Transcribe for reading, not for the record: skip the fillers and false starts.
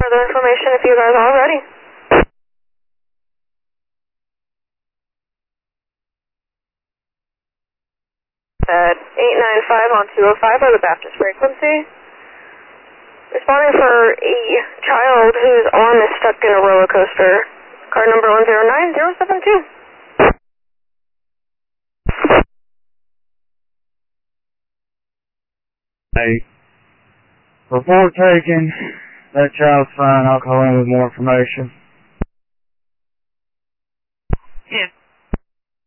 Further information if you guys are ready. At 895 on 205 by the Baptist frequency. Responding for a child whose arm is stuck in a roller coaster. Car number 109072. Hey, report taken. That child's fine. I'll call in with more information.